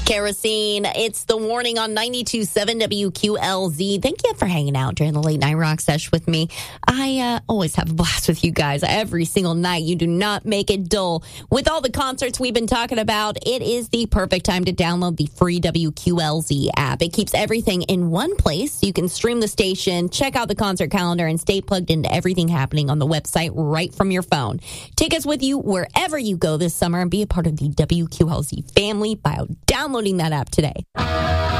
Kerosene. It's the warning on 92.7 WQLZ. Thank you for hanging out during the late night rock sesh with me. I always have a blast with you guys every single night. You do not make it dull. With all the concerts we've been talking about, it is the perfect time to download the free WQLZ app. It keeps everything in one place. You can stream the station, check out the concert calendar, and stay plugged into everything happening on the website right from your phone. Take us with you wherever you go this summer and be a part of the WQLZ family by downloading that app today.